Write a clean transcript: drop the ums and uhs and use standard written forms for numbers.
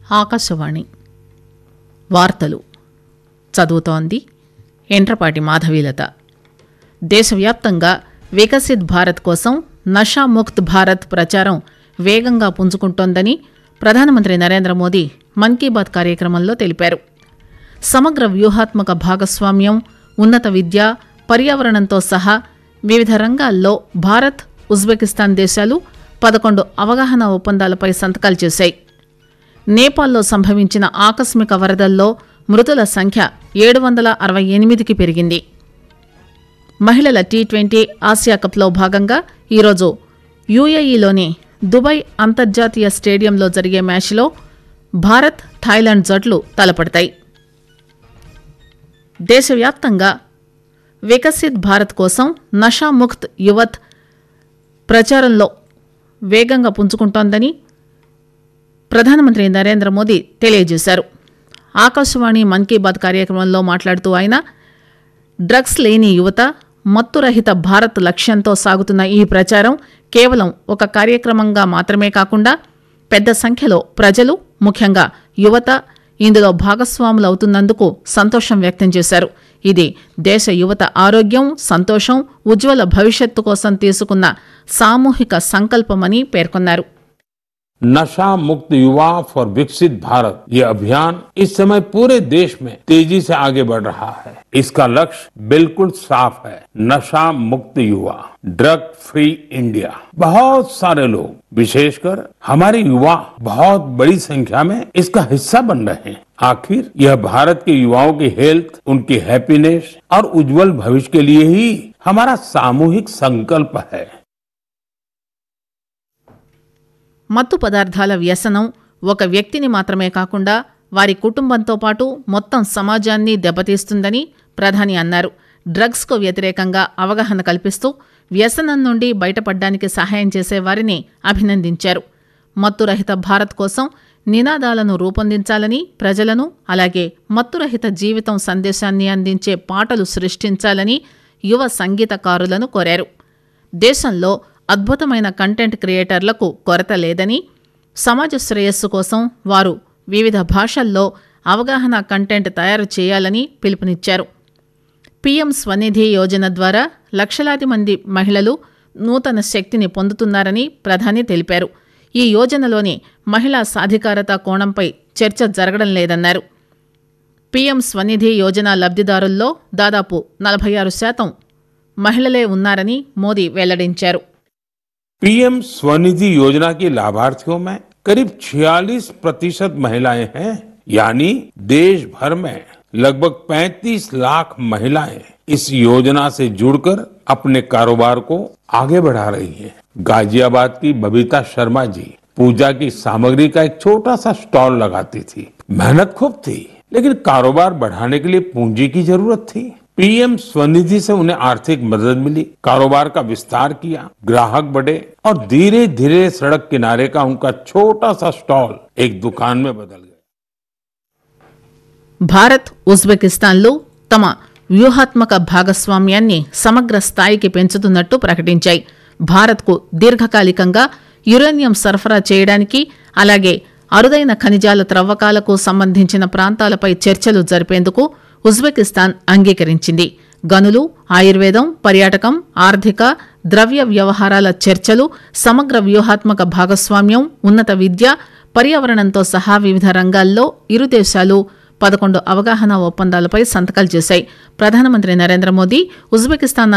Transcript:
ఆకాశవాణి వార్తలు చదువుతోంది ఎంట్రపాటి మాధవీలత. దేశవ్యాప్తంగా వికసిత్ భారత్ కోసం నషాముక్త్ భారత్ ప్రచారం వేగంగా పుంజుకుంటోందని ప్రధానమంత్రి నరేంద్ర మోదీ మన్ కీ బాత్ కార్యక్రమంలో తెలిపారు. సమగ్ర వ్యూహాత్మక భాగస్వామ్యం, ఉన్నత విద్య, పర్యావరణంతో సహా వివిధ రంగాల్లో భారత్, ఉజ్బెకిస్తాన్ దేశాలు 11 అవగాహన ఒప్పందాలపై సంతకాలు చేశాయి. నేపాల్లో సంభవించిన ఆకస్మిక వరదల్లో మృతుల సంఖ్య 768కి పెరిగింది. మహిళల టీ20 ఆసియా కప్లో భాగంగా ఈరోజు యుఏఈలోని దుబాయ్ అంతర్జాతీయ స్టేడియంలో జరిగే మ్యాచ్లో భారత్, థాయిలాండ్ జట్లు తలపడతాయి. దేశవ్యాప్తంగా వికసిత్ భారత్ కోసం నషాముక్త్ యువత్ ప్రచారంలో వేగంగా పుంజుకుంటోందని ప్రధానమంత్రి నరేంద్ర మోదీ తెలియజేశారు. ఆకాశవాణి మన్ కీ బాత్ కార్యక్రమంలో మాట్లాడుతూ ఆయన డ్రగ్స్ లేని యువత, మత్తురహిత భారత్ లక్ష్యంతో సాగుతున్న ఈ ప్రచారం కేవలం ఒక కార్యక్రమంగా మాత్రమే కాకుండా పెద్ద సంఖ్యలో ప్రజలు, ముఖ్యంగా యువత ఇందులో భాగస్వాములవుతున్నందుకు సంతోషం వ్యక్తం చేశారు. ఇది దేశ యువత ఆరోగ్యం, సంతోషం, ఉజ్వల భవిష్యత్తు కోసం తీసుకున్న సామూహిక సంకల్పమని పేర్కొన్నారు. नशा मुक्त युवा फॉर विकसित भारत ये अभियान इस समय पूरे देश में तेजी से आगे बढ़ रहा है. इसका लक्ष्य बिल्कुल साफ है, नशा मुक्त युवा, ड्रग फ्री इंडिया. बहुत सारे लोग, विशेषकर हमारे युवा बहुत बड़ी संख्या में इसका हिस्सा बन रहे हैं. आखिर यह भारत के युवाओं की हेल्थ, उनकी हैप्पीनेस और उज्जवल भविष्य के लिए ही हमारा सामूहिक संकल्प है. మత్తు పదార్థాల వ్యసనం ఒక వ్యక్తిని మాత్రమే కాకుండా వారి కుటుంబంతో పాటు మొత్తం సమాజాన్ని దెబ్బతీస్తుందని ప్రధాని అన్నారు. డ్రగ్స్కు వ్యతిరేకంగా అవగాహన కల్పిస్తూ వ్యసనం నుండి బయటపడడానికి సహాయం చేసే వారిని అభినందించారు. మత్తురహిత భారత్ కోసం నినాదాలను రూపొందించాలని, ప్రజలను అలాగే మత్తురహిత జీవితం సందేశాన్ని అందించే పాటలు సృష్టించాలని యువ సంగీతకారులను కోరారు. దేశంలో అద్భుతమైన కంటెంట్ క్రియేటర్లకు కొరత లేదని, సమాజ శ్రేయస్సు కోసం వారు వివిధ భాషల్లో అవగాహన కంటెంట్ తయారు చేయాలని పిలుపునిచ్చారు. పీఎం స్వనిధి యోజన ద్వారా లక్షలాది మంది మహిళలు నూతన శక్తిని పొందుతున్నారని ప్రధాని తెలిపారు. ఈ యోజనలోని మహిళా సాధికారత కోణంపై చర్చ జరగడం లేదన్నారు. పీఎం స్వనిధి యోజన లబ్ధిదారుల్లో దాదాపు 46% మహిళలే ఉన్నారని మోదీ వెల్లడించారు. पीएम स्वनिधि योजना की लाभार्थियों में करीब 46% महिलाएं हैं. यानी देश भर में लगभग 35 लाख महिलाएं इस योजना से जुड़कर अपने कारोबार को आगे बढ़ा रही हैं. गाजियाबाद की बबीता शर्मा जी पूजा की सामग्री का एक छोटा सा स्टॉल लगाती थी. मेहनत खूब थी, लेकिन कारोबार बढ़ाने के लिए पूंजी की जरूरत थी. पीएम स्वनिधि से उन्हें आर्थिक मदद मिली, कारोबार का विस्तार किया, ग्राहक बढ़े और धीरे धीरे सड़क किनारे का उनका छोटा सा स्टॉल एक दुकान में बदल गया. భారత్, ఉజ్బెకిస్తాన్లు తమ వ్యూహాత్మక భాగస్వామ్యాన్ని సమగ్ర స్థాయికి పెంచుతున్నట్టు ప్రకటించాయి. భారత్కు దీర్ఘకాలికంగా యురేనియం సరఫరా చేయడానికి, అలాగే అరుదైన ఖనిజాల త్రవ్వకాలకు సంబంధించిన ప్రాంతాలపై చర్చలు జరిపేందుకు ఉజ్బెకిస్తాన్ అంగీకరించింది. గనులు, ఆయుర్వేదం, పర్యాటకం, ఆర్థిక, ద్రవ్య వ్యవహారాల చర్చలు, సమగ్ర వ్యూహాత్మక భాగస్వామ్యం, ఉన్నత విద్య, పర్యావరణంతో సహా వివిధ రంగాల్లో ఇరు దేశాలు 11 అవగాహన ఒప్పందాలపై సంతకాలు చేశాయి. ప్రధానమంత్రి నరేంద్ర మోదీ ఉజ్బెకిస్తాన్